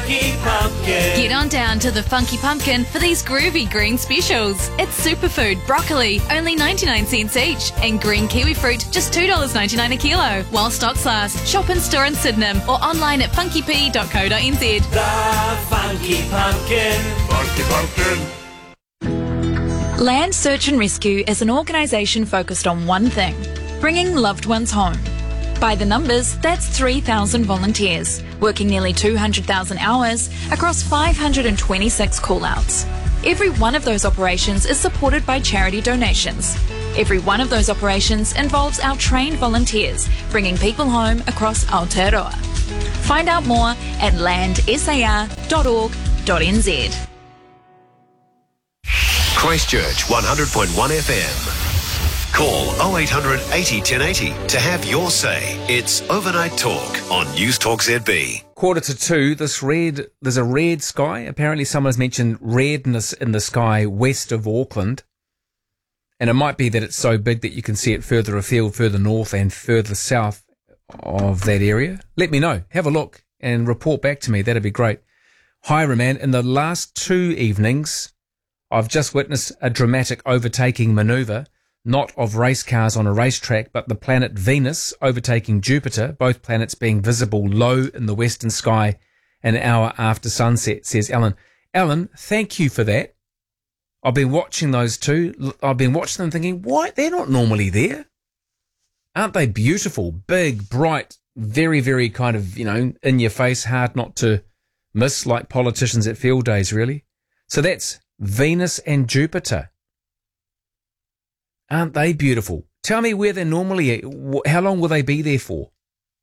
Funky Pumpkin. Get on down to the Funky Pumpkin for these groovy green specials. It's superfood broccoli, only 99 cents each, and green kiwi fruit, just $2.99 a kilo. While stocks last, shop in store in Sydenham or online at funkyp.co.nz. The Funky Pumpkin. Funky Pumpkin. Land Search and Rescue is an organisation focused on one thing: bringing loved ones home. By the numbers, that's 3,000 volunteers, working nearly 200,000 hours across 526 call-outs. Every one of those operations is supported by charity donations. Every one of those operations involves our trained volunteers bringing people home across Aotearoa. Find out more at landsar.org.nz. Christchurch 100.1 FM. Call 0800 80 1080 to have your say. It's Overnight Talk on News Talk ZB. 1:45, there's a red sky. Apparently someone's mentioned redness in the sky west of Auckland. And it might be that it's so big that you can see it further afield, further north and further south of that area. Let me know. Have a look and report back to me. That'd be great. Hi, Roman. In the last 2 evenings, I've just witnessed a dramatic overtaking manoeuvre, not of race cars on a racetrack, but the planet Venus overtaking Jupiter, both planets being visible low in the western sky an hour after sunset, says Alan. Alan, thank you for that. I've been watching those two. I've been watching them thinking, why? They're not normally there. Aren't they beautiful? Big, bright, very, very kind of, in your face, hard not to miss, like politicians at field days, really. So that's Venus and Jupiter. Aren't they beautiful? Tell me where they're normally, how long will they be there for?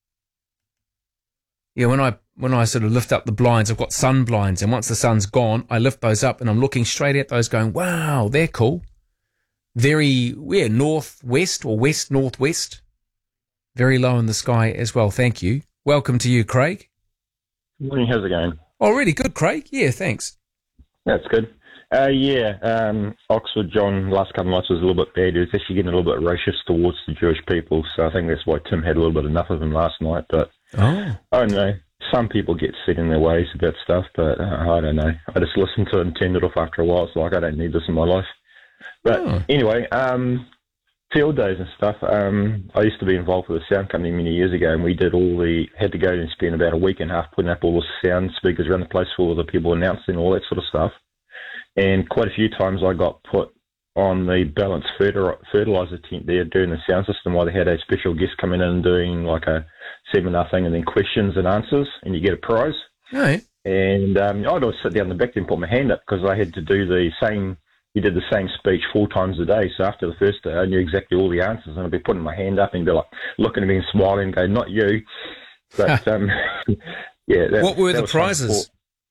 Yeah, when I sort of lift up the blinds, I've got sun blinds, and once the sun's gone, I lift those up and I'm looking straight at those going, wow, they're cool. Very, northwest or west-northwest. Very low in the sky as well, thank you. Welcome to you, Craig. Good morning, how's it going? Oh, really good, Craig. Yeah, thanks. That's good. Oxford John last couple of nights was a little bit bad. He was actually getting a little bit racist towards the Jewish people, so I think that's why Tim had a little bit enough of him last night. But I don't know. Some people get set in their ways about stuff, but I don't know. I just listened to it and turned it off after a while. It's like, I don't need this in my life. But anyway, field days and stuff. I used to be involved with a sound company many years ago, and we did had to go and spend about a week and a half putting up all the sound speakers around the place for all the people announcing all that sort of stuff. And quite a few times I got put on the balanced fertiliser tent there doing the sound system while they had a special guest coming in and doing like a seminar thing and then questions and answers, and you get a prize. Right. And I'd always sit down in the back there and put my hand up because I had to do you did the same speech 4 times a day. So after the first day, I knew exactly all the answers, and I'd be putting my hand up and be like looking at me and smiling and go, not you. But, yeah. What were the prizes?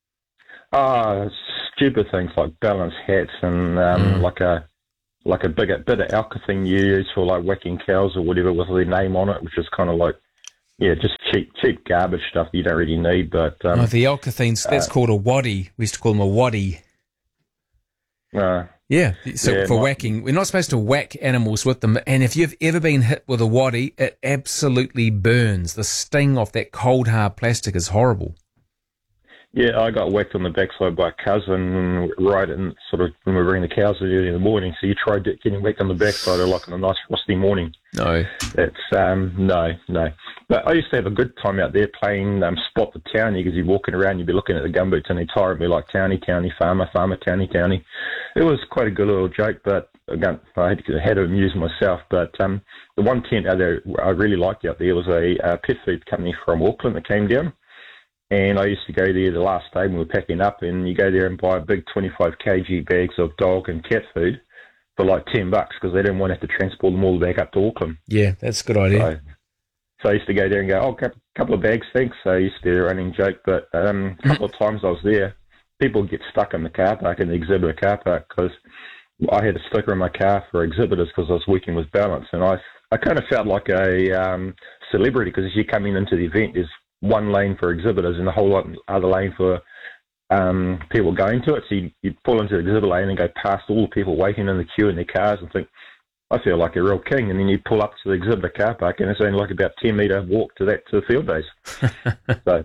Stupid things like balanced hats and like a bit of alka thing you use for like whacking cows or whatever with their name on it, which is kind of like, just cheap garbage stuff you don't really need. But the alkathenes, that's called a waddy. We used to call them a waddy. For whacking. We're not supposed to whack animals with them. And if you've ever been hit with a waddy, it absolutely burns. The sting off that cold, hard plastic is horrible. Yeah, I got whacked on the backside by a cousin right in sort of when we were bringing the cows early in the morning. So you tried getting whacked on the backside like on a nice frosty morning. No. That's, no. But I used to have a good time out there playing Spot the Townie because you're walking around, you'd be looking at the gumboots and they'd tire at me like Townie, farmer, Townie. It was quite a good little joke, but again, I had to amuse myself. But the one tent out there I really liked out there was a pet food company from Auckland that came down. And I used to go there the last day when we were packing up, and you go there and buy big 25 kg bags of dog and cat food for like $10 because they didn't want to have to transport them all back up to Auckland. Yeah, that's a good idea. So I used to go there and go, a couple of bags, thanks. So I used to do a running joke, but a couple of times I was there, people get stuck in the car park, in the exhibitor car park, because I had a sticker in my car for exhibitors because I was working with Balance, and I kind of felt like a celebrity because as you come into the event, there's one lane for exhibitors and a whole lot other lane for people going to it. So you pull into the exhibit lane and go past all the people waiting in the queue in their cars and think, I feel like a real king. And then you pull up to the exhibitor car park and it's only like about 10 metre walk to the field days.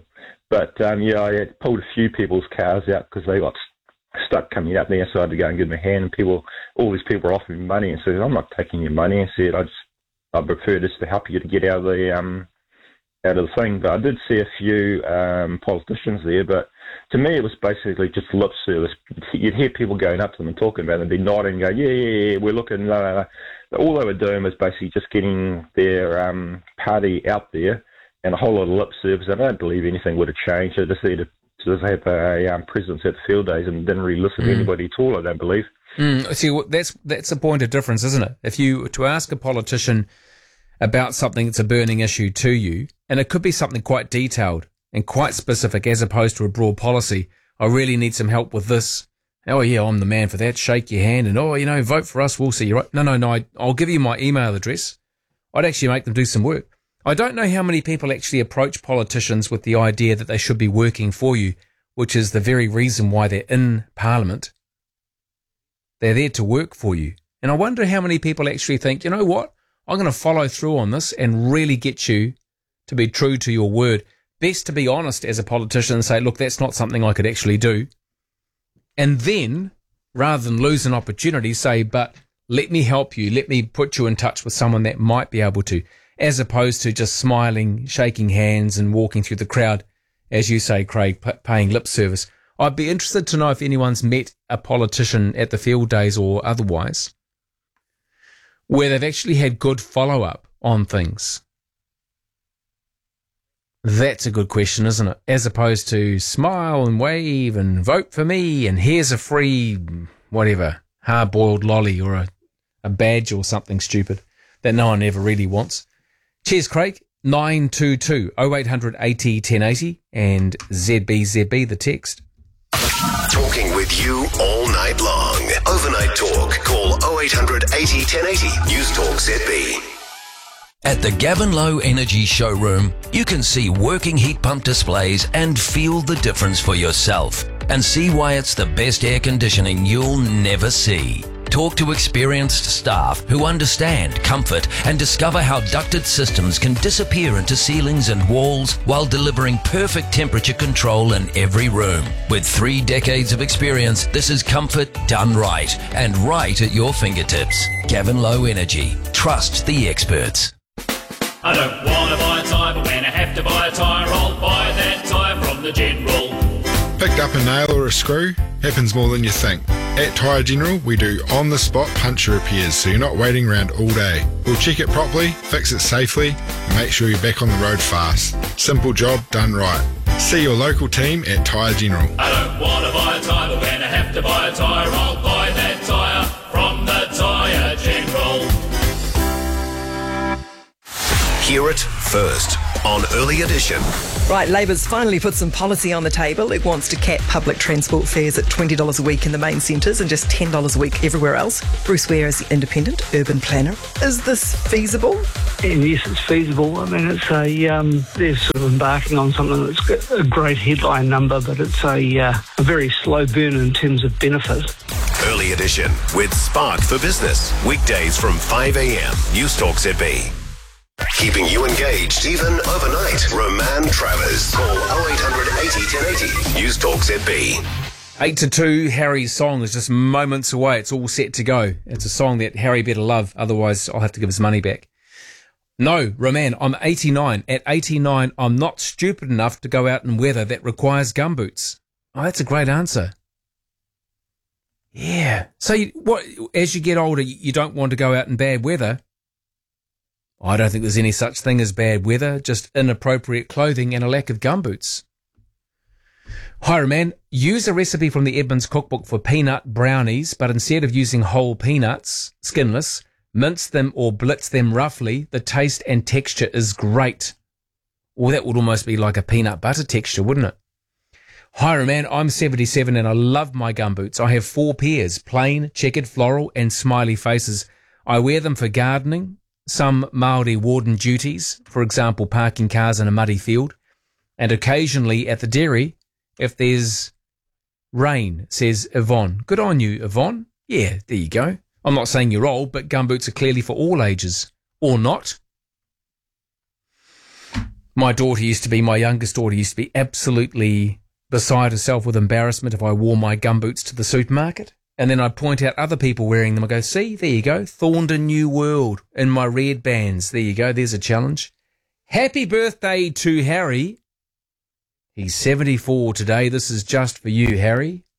But, I had pulled a few people's cars out because they got stuck coming up there, so I had to go and give them a hand, and all these people were offering me money, and said, I'm not taking your money, and said, I prefer just to help you to get out of the thing. But I did see a few politicians there, but to me it was basically just lip service. You'd hear people going up to them and talking about them, they'd be nodding and going, yeah, we're looking, But all they were doing was basically just getting their party out there, and a whole lot of lip service. I don't believe anything would have changed. They just needed to have a presence at the field days and didn't really listen to anybody at all, I don't believe. See, that's a point of difference, isn't it? If you to ask a politician about something that's a burning issue to you, and it could be something quite detailed and quite specific as opposed to a broad policy. I really need some help with this. Oh, yeah, I'm the man for that. Shake your hand and, vote for us. We'll see you right. No, I'll give you my email address. I'd actually make them do some work. I don't know how many people actually approach politicians with the idea that they should be working for you, which is the very reason why they're in Parliament. They're there to work for you. And I wonder how many people actually think, you know what, I'm going to follow through on this and really get you to be true to your word. Best to be honest as a politician and say, look, that's not something I could actually do. And then, rather than lose an opportunity, say, but let me help you. Let me put you in touch with someone that might be able to, as opposed to just smiling, shaking hands and walking through the crowd, as you say, Craig, paying lip service. I'd be interested to know if anyone's met a politician at the field days or otherwise where they've actually had good follow-up on things. That's a good question, isn't it? As opposed to smile and wave and vote for me and here's a free, whatever, hard-boiled lolly or a badge or something stupid that no one ever really wants. Cheers, Craig. 922 0800 80 1080 and ZBZB, the text. Talking with you all night long. Overnight Talk. Call 0800 80 1080. News Talk ZB. At the Gavin Low Energy Showroom, you can see working heat pump displays and feel the difference for yourself and see why it's the best air conditioning you'll never see. Talk to experienced staff who understand comfort and discover how ducted systems can disappear into ceilings and walls while delivering perfect temperature control in every room. With 3 decades of experience, this is comfort done right and right at your fingertips. Gavin Low Energy. Trust the experts. I don't want to buy a tyre, but when I have to buy a tyre, I'll buy that tyre from the General. Picked up a nail or a screw? Happens more than you think. At Tyre General, we do on-the-spot puncture repairs, so you're not waiting around all day. We'll check it properly, fix it safely, and make sure you're back on the road fast. Simple job done right. See your local team at Tyre General. I don't want to buy a tyre, but when I have to buy a tyre, I'll buy that tyre from the Tyre General. Hear it first on Early Edition. Right, Labour's finally put some policy on the table. It wants to cap public transport fares at $20 a week in the main centres and just $10 a week everywhere else. Bruce Ware is the independent urban planner. Is this feasible? Yes, it's feasible. I mean, it's they're sort of embarking on something that's got a great headline number, but it's a very slow burn in terms of benefit. Early Edition with Spark for Business. Weekdays from 5 a.m. News Talk ZB. Keeping you engaged even overnight. Roman Travers. Call 0800 80 1080. News Talk ZB. 8 to 2, Harry's song is just moments away. It's all set to go. It's a song that Harry better love, otherwise I'll have to give his money back. No, Roman, I'm 89. At 89, I'm not stupid enough to go out in weather that requires gumboots. Oh, that's a great answer. Yeah. So, as you get older, you don't want to go out in bad weather. I don't think there's any such thing as bad weather, just inappropriate clothing and a lack of gumboots. Hi, Roman. Use a recipe from the Edmonds cookbook for peanut brownies, but instead of using whole peanuts, skinless, mince them or blitz them roughly. The taste and texture is great. Well, that would almost be like a peanut butter texture, wouldn't it? Hi, Roman. I'm 77 and I love my gumboots. I have 4 pairs, plain, checkered, floral and smiley faces. I wear them for gardening, some Māori warden duties, for example, parking cars in a muddy field, and occasionally at the dairy if there's rain, says Yvonne. Good on you, Yvonne. Yeah, there you go. I'm not saying you're old, but gumboots are clearly for all ages. Or not. My youngest daughter used to be absolutely beside herself with embarrassment if I wore my gumboots to the supermarket. And then I'd point out other people wearing them. I go, see, there you go, Thorndon New World in my red bands. There you go, there's a challenge. Happy birthday to Harry. He's 74 today. This is just for you, Harry.